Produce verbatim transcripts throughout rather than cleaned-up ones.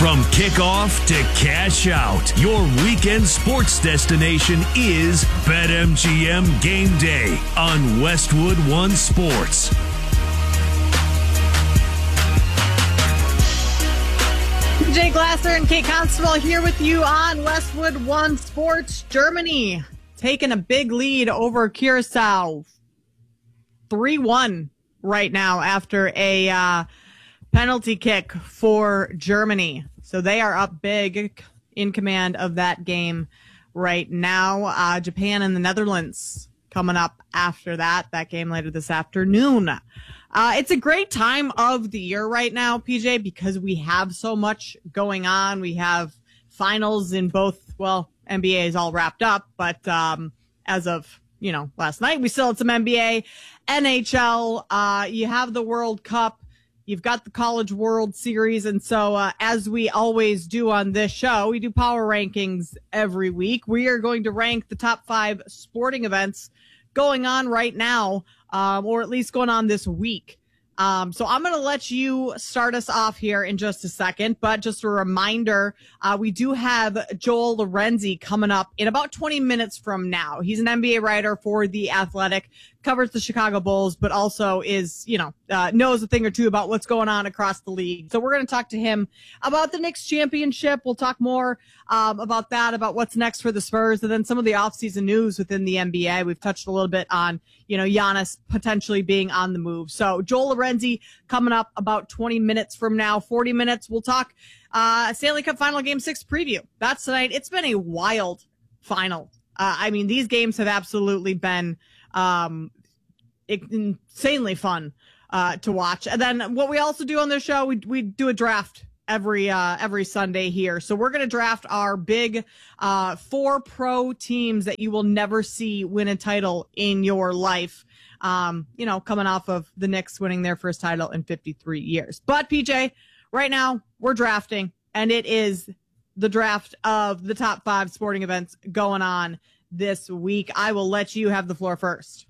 From kickoff to cash out, your weekend sports destination is BetMGM Game Day on Westwood One Sports. Jay Glasser and Kate Constable here with you on Westwood One Sports. Germany taking a big lead over Curacao, three one right now after a uh, penalty kick for Germany. So they are up big, in command of that game right now. Uh, Japan and the Netherlands coming up after that. That game later this afternoon. Uh, it's a great time of the year right now, P J, because we have so much going on. We have finals in both, well, N B A is all wrapped up, but um, as of, you know, last night, we still had some N B A, N H L, uh, you have the World Cup. You've got the College World Series. And so, uh, as we always do on this show, we do power rankings every week. We are going to rank the top five sporting events going on right now, um, or at least going on this week. Um, so I'm going to let you start us off here in just a second, but just a reminder, uh, we do have Joel Lorenzi coming up in about twenty minutes from now. He's an N B A writer for The Athletic, covers the Chicago Bulls, but also is, you know, uh, knows a thing or two about what's going on across the league. So we're going to talk to him about the Knicks championship. We'll talk more, um, about that, about what's next for the Spurs, and then some of the offseason news within the N B A. We've touched a little bit on, you know, Giannis potentially being on the move. So Joel Lorenzi coming up about twenty minutes from now, forty minutes. We'll talk, uh, Stanley Cup Final Game six preview. That's tonight. It's been a wild final. Uh, I mean, these games have absolutely been, um, insanely fun, uh, to watch. And then what we also do on this show, we, we do a draft every, uh, every Sunday here. So we're going to draft our big, uh, four pro teams that you will never see win a title in your life. Um, you know, coming off of the Knicks winning their first title in fifty-three years. But P J, right now we're drafting, and it is the draft of the top five sporting events going on this week. I will let you have the floor first.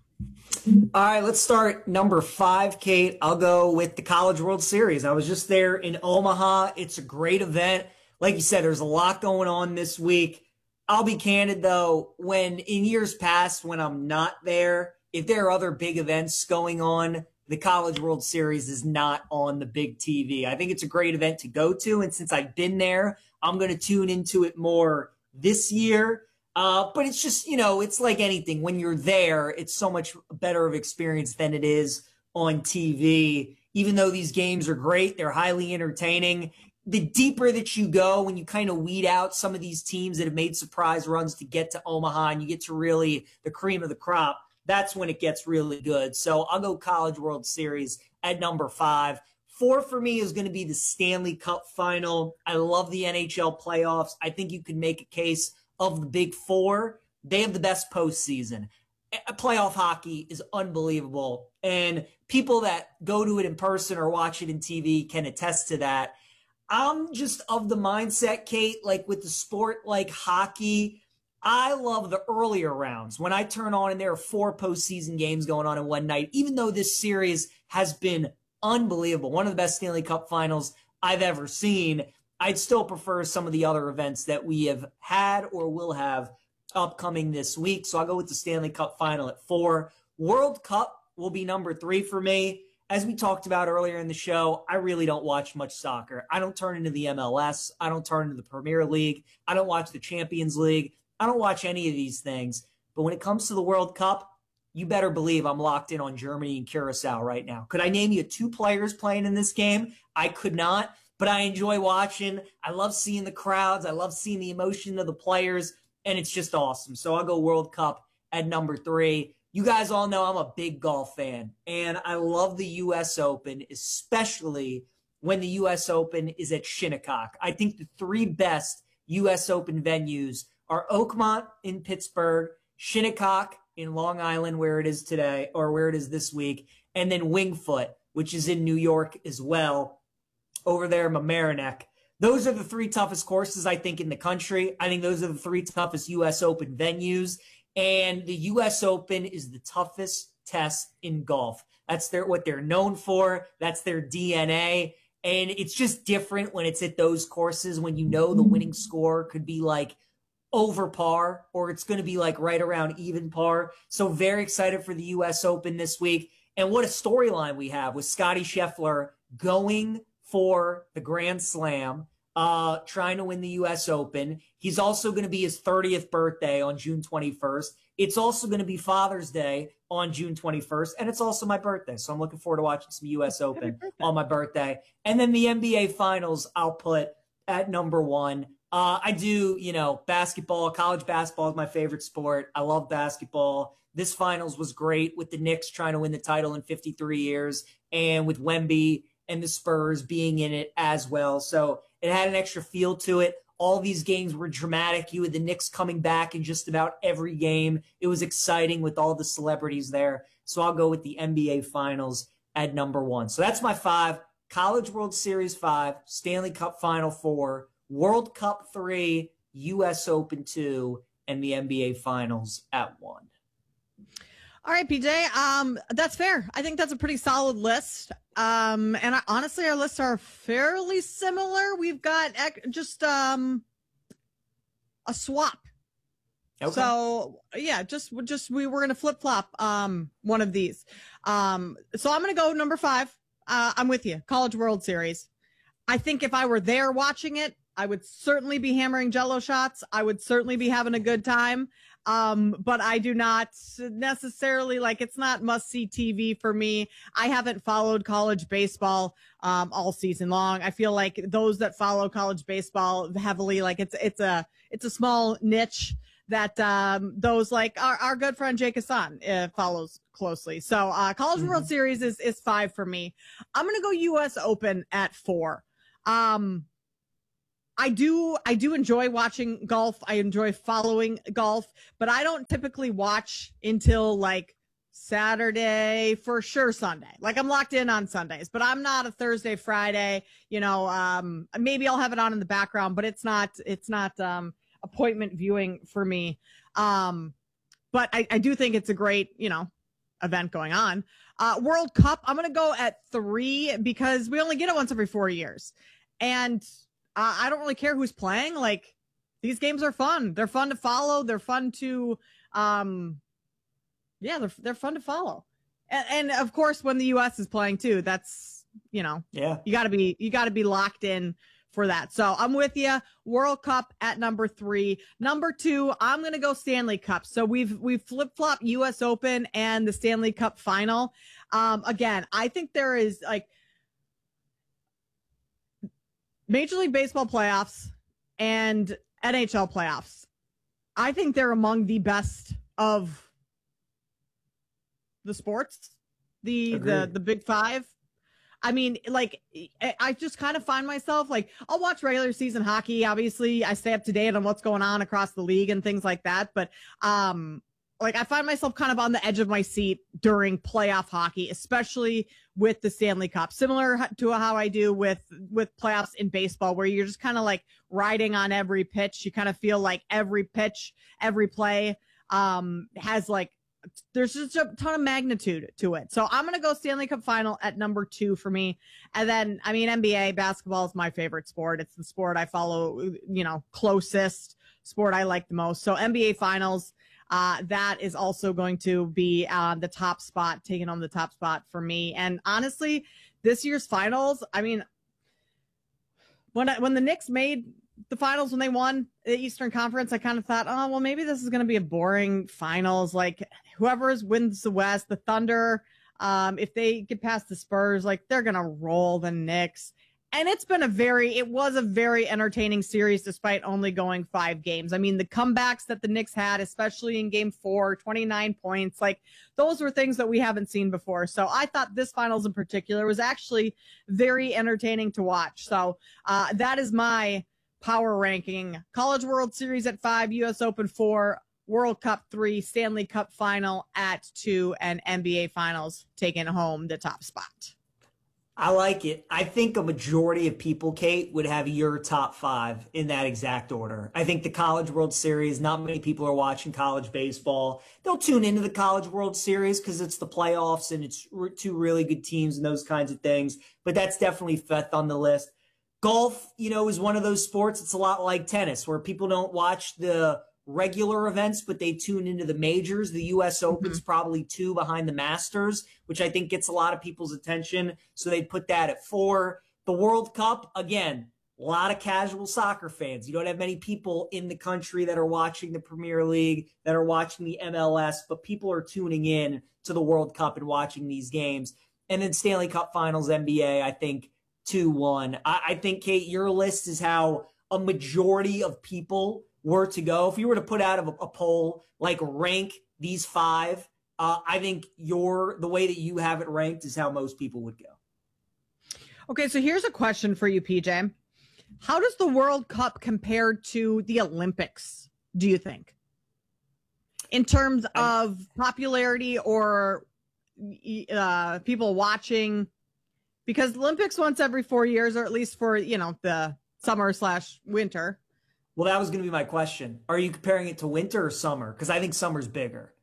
All right, let's start number five, Kate. I'll go with the College World Series. I was just there in Omaha. It's a great event. Like you said, there's a lot going on this week. I'll be candid, though, when in years past, when I'm not there, if there are other big events going on, the College World Series is not on the big T V. I think it's a great event to go to, and since I've been there, I'm going to tune into it more this year. Uh, but it's just, you know, it's like anything. When you're there, it's so much better of experience than it is on T V. Even though these games are great, they're highly entertaining. The deeper that you go, when you kind of weed out some of these teams that have made surprise runs to get to Omaha, and you get to really the cream of the crop, that's when it gets really good. So I'll go College World Series at number five. Four for me is going to be the Stanley Cup Final. I love the N H L playoffs. I think you could make a case of the Big Four. They have the best postseason. Playoff hockey is unbelievable. And people that go to it in person or watch it in T V can attest to that. I'm just of the mindset, Kate, like with the sport like hockey, I love the earlier rounds. When I turn on and there are four postseason games going on in one night, even though this series has been unbelievable, one of the best Stanley Cup finals I've ever seen, I'd still prefer some of the other events that we have had or will have upcoming this week. So I'll go with the Stanley Cup final at four. World Cup will be number three for me. As we talked about earlier in the show, I really don't watch much soccer. I don't turn into the M L S. I don't turn into the Premier League. I don't watch the Champions League. I don't watch any of these things. But when it comes to the World Cup, you better believe I'm locked in on Germany and Curacao right now. Could I name you two players playing in this game? I could not, but I enjoy watching. I love seeing the crowds. I love seeing the emotion of the players, and it's just awesome. So I'll go World Cup at number three. You guys all know I'm a big golf fan, and I love the U S Open, especially when the U S Open is at Shinnecock. I think the three best U S Open venues are Oakmont in Pittsburgh, Shinnecock in Long Island, where it is today, or where it is this week, and then Wingfoot, which is in New York as well, over there in Mamaroneck. Those are the three toughest courses, I think, in the country. I think those are the three toughest U S Open venues. And the U S Open is the toughest test in golf. That's their what they're known for. That's their D N A. And it's just different when it's at those courses when you know the winning score could be like over par or it's going to be like right around even par. So very excited for the U S Open this week. And what a storyline we have with Scottie Scheffler going for the Grand Slam, uh, trying to win the U S Open. He's also going to be his thirtieth birthday on June twenty-first. It's also going to be Father's Day on June twenty-first, and it's also my birthday. So I'm looking forward to watching some U S Open on my birthday. And then the N B A Finals I'll put at number one. Uh, I do, you know, basketball, college basketball is my favorite sport. I love basketball. This finals was great with the Knicks trying to win the title in fifty-three years and with Wemby and the Spurs being in it as well. So it had an extra feel to it. All these games were dramatic. You had the Knicks coming back in just about every game. It was exciting with all the celebrities there. So I'll go with the N B A Finals at number one. So that's my five. College World Series five, Stanley Cup Final four, World Cup three, U S Open two, and the N B A Finals at one. All right, P J. Um, that's fair. I think that's a pretty solid list. Um, and I, honestly, our lists are fairly similar. We've got ec- just um a swap. Okay. So yeah, just just we were gonna flip flop um one of these. Um, so I'm gonna go number five. Uh, I'm with you. College World Series. I think if I were there watching it, I would certainly be hammering Jello shots. I would certainly be having a good time. Um, but I do not necessarily like, it's not must see T V for me. I haven't followed college baseball, um, all season long. I feel like those that follow college baseball heavily, like it's, it's a, it's a small niche that, um, those like our, our good friend Jake Hassan uh, follows closely. So, uh, College mm-hmm. World Series is, is five for me. I'm going to go U S Open at four. Um, I do, I do enjoy watching golf. I enjoy following golf, but I don't typically watch until like Saturday, for sure Sunday. Like I'm locked in on Sundays, but I'm not a Thursday, Friday, you know, um, maybe I'll have it on in the background, but it's not, it's not, um, appointment viewing for me. Um, but I, I do think it's a great, you know, event going on. Uh, World Cup, I'm going to go at three because we only get it once every four years. And Uh, I don't really care who's playing. Like these games are fun. They're fun to follow. They're fun to, um, yeah, they're, they're fun to follow. And, and of course, when the U S is playing too, that's, you know, yeah, you gotta be, you gotta be locked in for that. So I'm with you. World Cup at number three. Number two, I'm going to go Stanley Cup. So we've, we've flip flop U S Open and the Stanley Cup final. Um, again, I think there is like, Major League Baseball playoffs and N H L playoffs. I think they're among the best of the sports, the Agreed. the the Big Five. I mean, like, I just kind of find myself like, I'll watch regular season hockey. Obviously, I stay up to date on what's going on across the league and things like that. But um, like, I find myself kind of on the edge of my seat during playoff hockey, especially with the Stanley Cup, similar to how I do with, with playoffs in baseball, where you're just kind of like riding on every pitch. You kind of feel like every pitch, every play, um, has like, there's just a ton of magnitude to it. So I'm going to go Stanley Cup final at number two for me. And then, I mean, N B A basketball is my favorite sport. It's the sport I follow, you know, closest sport I like the most. So N B A finals, Uh, that is also going to be uh, the top spot, taking on the top spot for me. And honestly, this year's finals, I mean, when I, when the Knicks made the finals, when they won the Eastern Conference, I kind of thought, oh, well, maybe this is going to be a boring finals. Like whoever wins the West, the Thunder, um, if they get past the Spurs, like they're going to roll the Knicks. And it's been a very, it was a very entertaining series despite only going five games. I mean, the comebacks that the Knicks had, especially in game four, twenty-nine points, like those were things that we haven't seen before. So I thought this finals in particular was actually very entertaining to watch. So uh, that is my power ranking. College World Series at five, U S Open four, World Cup three, Stanley Cup final at two, and N B A finals taking home the top spot. I like it. I think a majority of people, Kate, would have your top five in that exact order. I think the College World Series, not many people are watching college baseball. They'll tune into the College World Series because it's the playoffs and it's two really good teams and those kinds of things. But that's definitely fifth on the list. Golf, you know, is one of those sports. It's a lot like tennis where people don't watch the regular events, but they tune into the majors. The U S Open's mm-hmm. probably two behind the Masters, which I think gets a lot of people's attention. So they'd put that at four. The World Cup, again, a lot of casual soccer fans. You don't have many people in the country that are watching the Premier League, that are watching the M L S, but people are tuning in to the World Cup and watching these games. And then Stanley Cup Finals, N B A, I think two one. I, I think, Kate, your list is how a majority of people were to go. If you were to put out a, a poll, like rank these five, uh, I think your the way that you have it ranked is how most people would go. Okay, so here's a question for you, P J. How does the World Cup compare to the Olympics, do you think? In terms of popularity or uh, people watching? Because Olympics once every four years, or at least for, you know, the summer slash winter. Well, that was going to be my question. Are you comparing it to winter or summer? Because I think summer's bigger.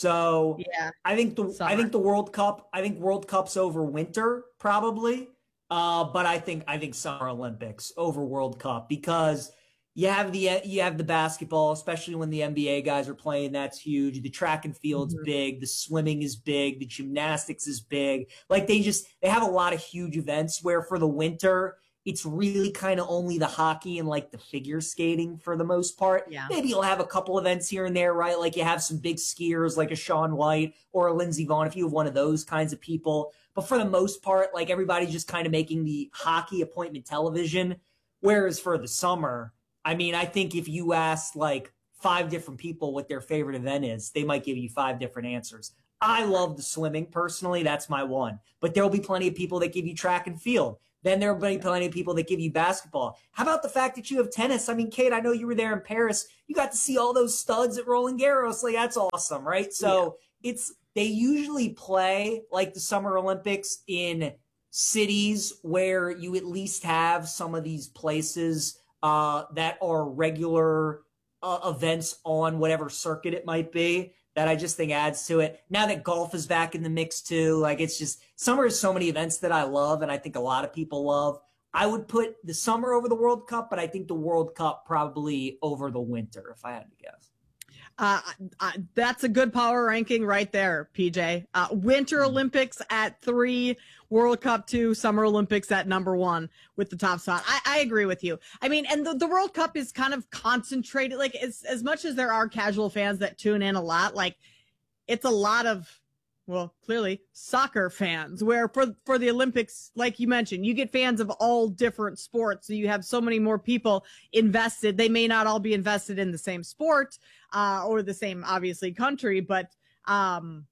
So yeah, I think the summer. I think the World Cup. I think World Cup's over winter probably. Uh, but I think I think Summer Olympics over World Cup because you have the you have the basketball, especially when the N B A guys are playing. That's huge. The track and field's mm-hmm. big. The swimming is big. The gymnastics is big. Like they just they have a lot of huge events. Where for the winter, it's really kind of only the hockey and like the figure skating for the most part. Yeah. Maybe you'll have a couple events here and there, right? Like you have some big skiers like a Shaun White or a Lindsey Vonn if you have one of those kinds of people. But for the most part, like everybody's just kind of making the hockey appointment television. Whereas for the summer, I mean, I think if you asked like five different people what their favorite event is, they might give you five different answers. I love the swimming personally. That's my one. But there'll be plenty of people that give you track and field. Then there will be plenty of people that give you basketball. How about the fact that you have tennis? I mean, Kate, I know you were there in Paris. You got to see all those studs at Roland Garros. Like, that's awesome, right? So yeah. it's they usually play like the Summer Olympics in cities where you at least have some of these places uh, that are regular uh, events on whatever circuit it might be. That I just think adds to it. Now that golf is back in the mix too, like it's just summer is so many events that I love and I think a lot of people love. I would put the summer over the World Cup, but I think the World Cup probably over the winter if I had to guess. Uh, uh, that's a good power ranking right there, P J. Uh, Winter mm-hmm. Olympics at three, World Cup two, Summer Olympics at number one with the top spot. I, I agree with you. I mean, and the, the World Cup is kind of concentrated. Like as, as much as there are casual fans that tune in a lot, like it's a lot of, well, clearly soccer fans where for, for the Olympics, like you mentioned, you get fans of all different sports. So you have so many more people invested. They may not all be invested in the same sport, uh, or the same, obviously, country, but, um,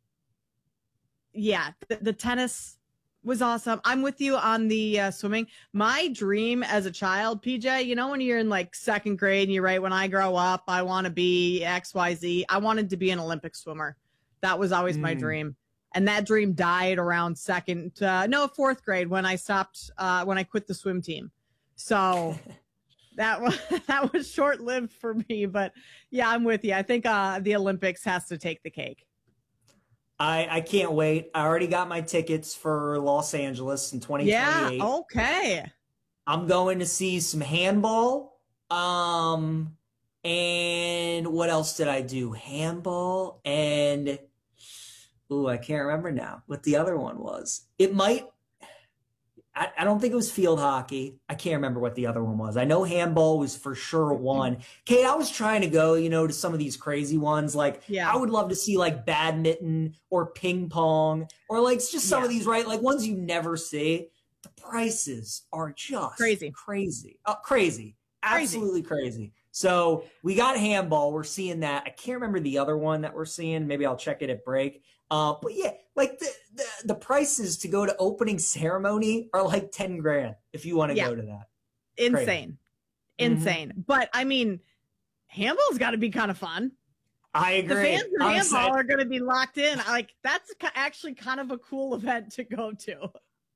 yeah, the, the tennis was awesome. I'm with you on the uh, swimming. My dream as a child, P J, you know, when you're in like second grade and you write, when I grow up, I want to be X, Y, Z. I wanted to be an Olympic swimmer. That was always mm. my dream. And that dream died around second, uh, no, fourth grade when I stopped, uh, when I quit the swim team. So that was, that was short lived for me, but yeah, I'm with you. I think, uh, the Olympics has to take the cake. I, I can't wait. I already got my tickets for Los Angeles in twenty twenty-eight. Yeah, okay. I'm going to see some handball. Um, and what else did I do? Handball and... Ooh, I can't remember now what the other one was. It might, I, I don't think it was field hockey. I can't remember what the other one was. I know handball was for sure one. Kate, I was trying to go, you know, to some of these crazy ones. Like, yeah. I would love to see like badminton or ping pong or like just some yeah. of these, right? Like ones you never see. The prices are just crazy, crazy, uh, crazy, absolutely crazy. crazy. So we got handball. We're seeing that. I can't remember the other one that we're seeing. Maybe I'll check it at break. Uh, but yeah, like the, the, the prices to go to opening ceremony are like ten grand if you want to yeah. go to that. Insane. Crazy. Insane. Mm-hmm. But I mean, handball's got to be kind of fun. I agree. The fans of handball are going to be locked in. Like that's actually kind of a cool event to go to.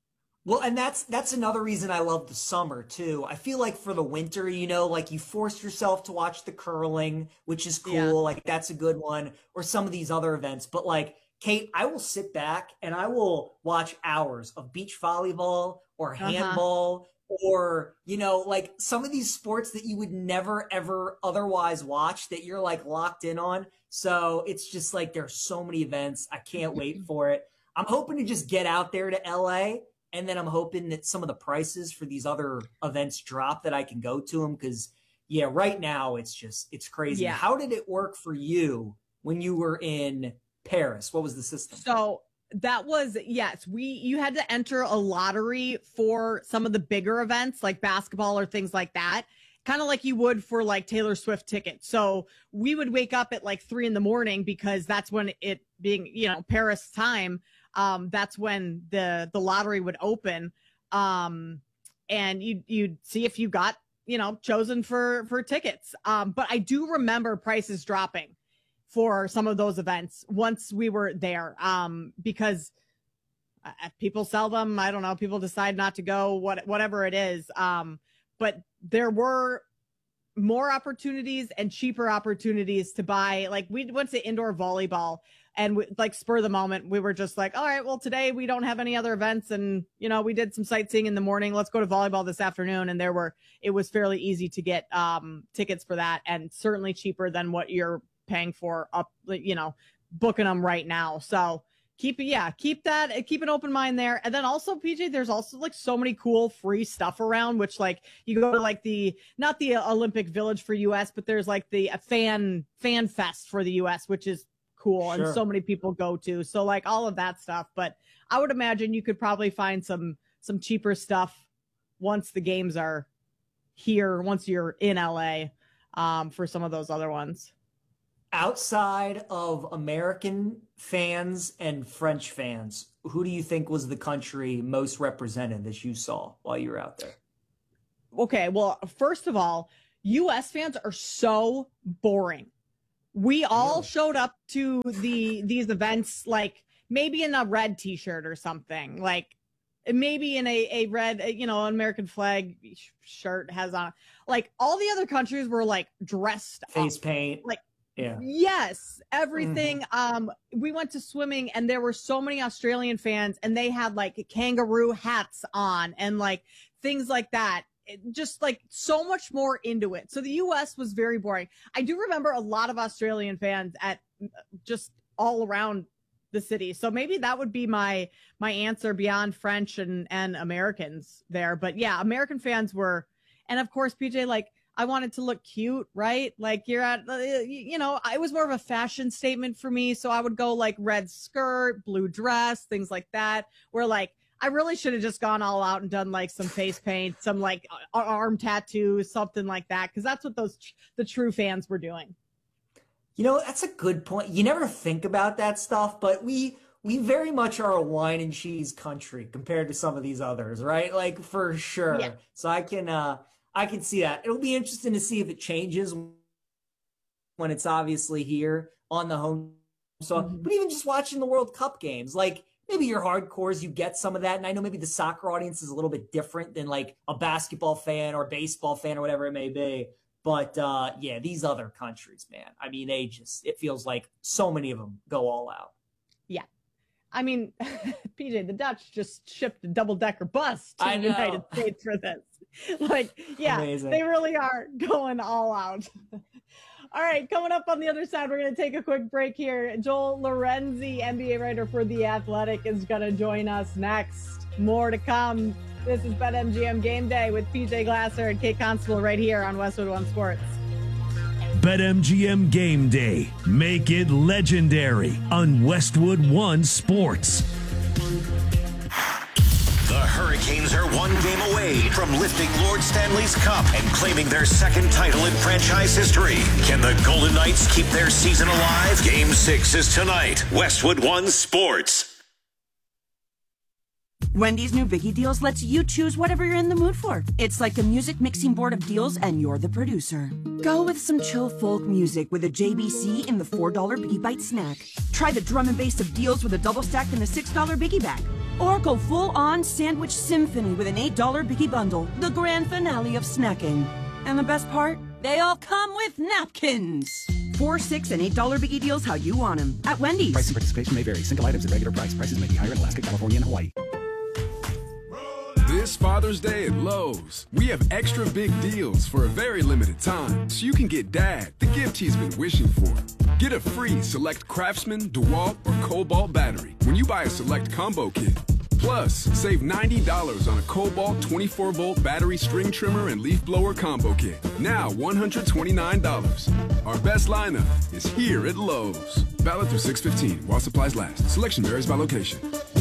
Well, and that's that's another reason I love the summer too. I feel like for the winter, you know, like you force yourself to watch the curling, which is cool. Yeah. Like that's a good one, or some of these other events. But like, Kate, I will sit back and I will watch hours of beach volleyball or handball uh-huh. or, you know, like some of these sports that you would never, ever otherwise watch that you're like locked in on. So it's just like there's so many events. I can't wait for it. I'm hoping to just get out there to L A. And then I'm hoping that some of the prices for these other events drop that I can go to them. Because, yeah, right now it's just, it's crazy. Yeah. How did it work for you when you were in Paris? What was the system? So that was, yes, we, you had to enter a lottery for some of the bigger events like basketball or things like that, kind of like you would for like Taylor Swift tickets. So we would wake up at like three in the morning because that's when it being, you know, Paris time. Um, that's when the, the lottery would open. Um, and you, you'd see if you got, you know, chosen for, for tickets. Um, but I do remember prices dropping for some of those events once we were there. Um, because uh, people sell them. I don't know. People decide not to go, what, whatever it is. Um, but there were more opportunities and cheaper opportunities to buy. Like we went to indoor volleyball. And we, like spur of the moment, we were just like, all right, well, today we don't have any other events. And, you know, we did some sightseeing in the morning. Let's go to volleyball this afternoon. And there were, it was fairly easy to get um, tickets for that, and certainly cheaper than what you're paying for up, you know, booking them right now. So keep, yeah, keep that, keep an open mind there. And then also, P J, there's also like so many cool free stuff around, which like you go to like the, not the Olympic Village for U S, but there's like the a fan, fan fest for the U S, which is cool. Sure. And so many people go to, so like all of that stuff. But I would imagine you could probably find some some cheaper stuff once the games are here, once you're in L A, um, for some of those other ones. Outside of American fans and French fans, who do you think was the country most represented that you saw while you were out there? Okay, well, first of all, U S fans are so boring. We all showed up to the these events like maybe in a red t-shirt or something, like maybe in a, a red, you know, an American flag shirt has on. Like all the other countries were like dressed face up. paint. Like, yeah, yes, everything. Mm-hmm. Um, we went to swimming and there were so many Australian fans and they had like kangaroo hats on and like things like that. Just like so much more into it. So the U S was very boring. I do remember a lot of Australian fans at just all around the city. So maybe that would be my, my answer beyond French and, and Americans there. But yeah, American fans were, and of course, P J, like I wanted to look cute, right? Like you're at, you know, it was more of a fashion statement for me. So I would go like red skirt, blue dress, things like that, where like, I really should have just gone all out and done like some face paint, some like arm tattoos, something like that. Cause that's what those, the true fans were doing. You know, that's a good point. You never think about that stuff, but we, we very much are a wine and cheese country compared to some of these others, right? Like for sure. Yeah. So I can, uh, I can see that. It'll be interesting to see if it changes when it's obviously here on the home. So, mm-hmm. But even just watching the World Cup games, like, maybe your hardcores, you get some of that. And I know maybe the soccer audience is a little bit different than like a basketball fan or baseball fan or whatever it may be. But uh, yeah, these other countries, man, I mean, they just, it feels like so many of them go all out. Yeah. I mean, P J, the Dutch just shipped a double decker bus to the United States for this. Like, yeah, Amazing. They really are going all out. All right, coming up on the other side, we're going to take a quick break here. Joel Lorenzi, N B A writer for The Athletic, is going to join us next. More to come. This is BetMGM Game Day with P J Glasser and Kate Constable right here on Westwood One Sports. BetMGM Game Day. Make it legendary on Westwood One Sports. The Hurricanes are one game away from lifting Lord Stanley's Cup and claiming their second title in franchise history. Can the Golden Knights keep their season alive? Game six is tonight. Westwood One Sports. Wendy's new Biggie Deals lets you choose whatever you're in the mood for. It's like a music mixing board of deals and you're the producer. Go with some chill folk music with a J B C in the four dollar Biggie Bite snack. Try the drum and bass of deals with a double stack in the six dollar Biggie bag. Or go full-on sandwich symphony with an eight dollar Biggie Bundle, the grand finale of snacking. And the best part? They all come with napkins. Four, six, and eight dollar Biggie deals how you want them at Wendy's. Price and participation may vary. Single items at regular price. Prices may be higher in Alaska, California, and Hawaii. This Father's Day at Lowe's, we have extra big deals for a very limited time, so you can get Dad the gift he's been wishing for. Get a free Select Craftsman, DeWalt, or Cobalt battery when you buy a Select Combo Kit. Plus, save ninety dollars on a Cobalt twenty-four volt battery string trimmer and leaf blower combo kit. Now one hundred twenty-nine dollars. Our best lineup is here at Lowe's. Valid through six fifteen while supplies last. Selection varies by location.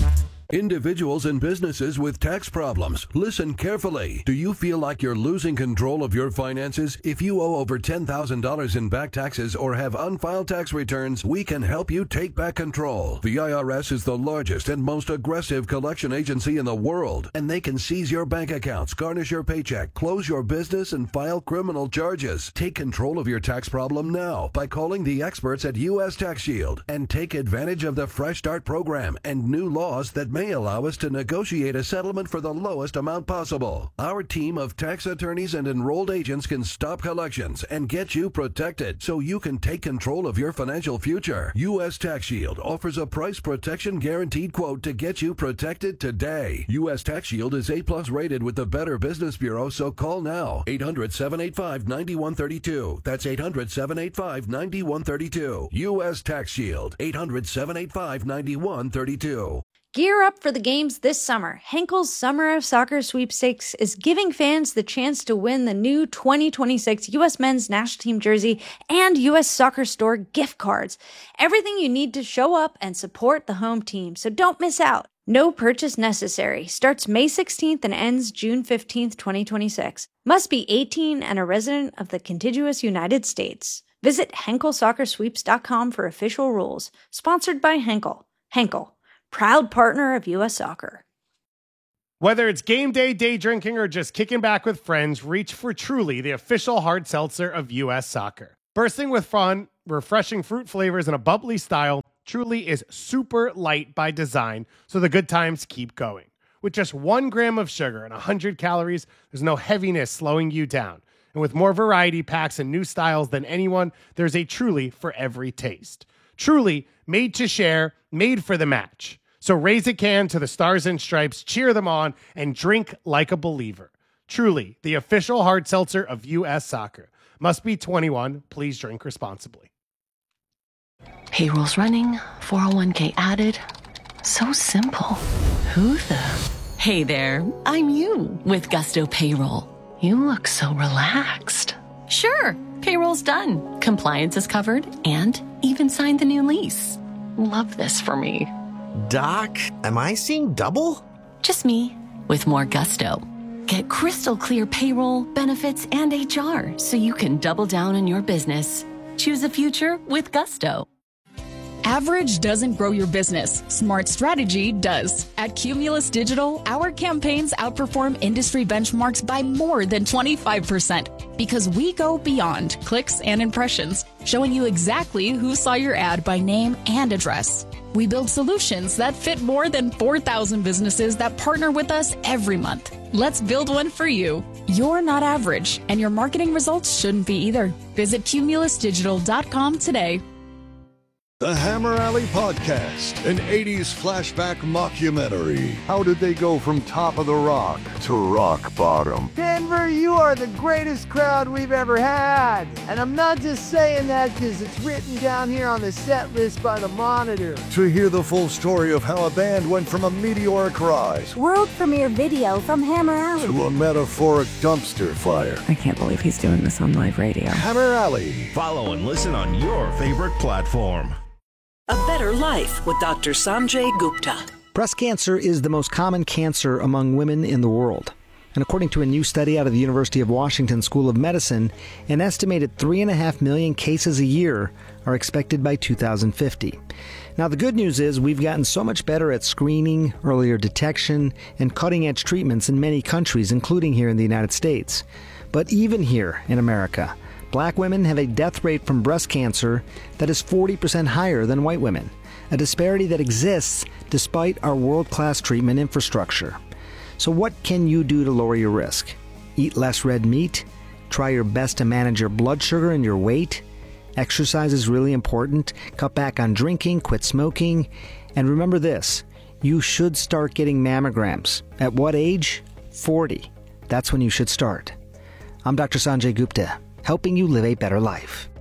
Individuals and businesses with tax problems, listen carefully. Do you feel like you're losing control of your finances? If you owe over ten thousand dollars in back taxes or have unfiled tax returns, we can help you take back control. The I R S is the largest and most aggressive collection agency in the world, and they can seize your bank accounts, garnish your paycheck, close your business, and file criminal charges. Take control of your tax problem now by calling the experts at U S Tax Shield and take advantage of the Fresh Start program and new laws that may allow us to negotiate a settlement for the lowest amount possible. Our team of tax attorneys and enrolled agents can stop collections and get you protected so you can take control of your financial future. U S Tax Shield offers a price protection guaranteed quote to get you protected today. U S Tax Shield is A plus rated with the Better Business Bureau, so call now. eight hundred, seven eight five, nine one three two. That's eight hundred, seven eight five, nine one three two. U S Tax Shield. eight hundred, seven eight five, nine one three two. Gear up for the games this summer. Henkel's Summer of Soccer Sweepstakes is giving fans the chance to win the new twenty twenty-six U S Men's National Team jersey and U S Soccer Store gift cards. Everything you need to show up and support the home team, so don't miss out. No purchase necessary. Starts May sixteenth and ends June fifteenth, twenty twenty-six. Must be eighteen and a resident of the contiguous United States. Visit Henkel Soccer Sweeps dot com for official rules. Sponsored by Henkel. Henkel, proud partner of U S Soccer. Whether it's game day, day drinking, or just kicking back with friends, reach for Truly, the official hard seltzer of U S Soccer. Bursting with fun, refreshing fruit flavors, and a bubbly style, Truly is super light by design, so the good times keep going. With just one gram of sugar and one hundred calories, there's no heaviness slowing you down. And with more variety packs and new styles than anyone, there's a Truly for every taste. Truly, made to share, made for the match. So raise a can to the Stars and Stripes, cheer them on, and drink like a believer. Truly, the official hard seltzer of U S Soccer. Must be twenty-one. Please drink responsibly. Payroll's running, four oh one k added. So simple. Who the? Hey there, I'm you with Gusto Payroll. You look so relaxed. Sure, payroll's done. Compliance is covered and even signed the new lease. Love this for me. Doc, am I seeing double? Just me, with more gusto. Get crystal clear payroll, benefits, and H R so you can double down on your business. Choose a future with Gusto. Average doesn't grow your business. Smart strategy does. At Cumulus Digital, our campaigns outperform industry benchmarks by more than twenty-five percent because we go beyond clicks and impressions, showing you exactly who saw your ad by name and address. We build solutions that fit more than four thousand businesses that partner with us every month. Let's build one for you. You're not average, and your marketing results shouldn't be either. Visit cumulus digital dot com today. The Hammer Alley Podcast, an eighties flashback mockumentary. How did they go from top of the rock to rock bottom? Denver, you are the greatest crowd we've ever had. And I'm not just saying that because it's written down here on the set list by the Monitor. To hear the full story of how a band went from a meteoric rise, world premiere video from Hammer Alley, to a metaphoric dumpster fire. I can't believe he's doing this on live radio. Hammer Alley. Follow and listen on your favorite platform. A Better Life with Doctor Sanjay Gupta. Breast cancer is the most common cancer among women in the world. And according to a new study out of the University of Washington School of Medicine, an estimated three and a half million cases a year are expected by two thousand fifty. Now, the good news is we've gotten so much better at screening, earlier detection, and cutting-edge treatments in many countries, including here in the United States. But even here in America, Black women have a death rate from breast cancer that is forty percent higher than white women, a disparity that exists despite our world-class treatment infrastructure. So what can you do to lower your risk? Eat less red meat? Try your best to manage your blood sugar and your weight? Exercise is really important. Cut back on drinking, quit smoking. And remember this, you should start getting mammograms. At what age? forty. That's when you should start. I'm Doctor Sanjay Gupta, helping you live a better life.